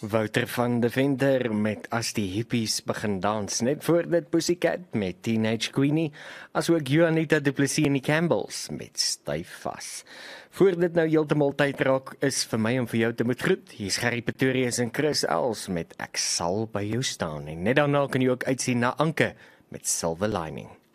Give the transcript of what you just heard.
Wouter van de Venter met As die hippies begin dans, net voor dit Pussycat met Teenage Queenie, asook Juanita Du Plessis en die Campbells met Styf Vas. Voor dit nou heeltemal tyd raak, is vir my om vir jou te moet groet. Hier's Gerry Pretorius en Chris Els met Ek sal by jou staan. En net daarna kan jy ook uitsien na Anke met Silver Lining.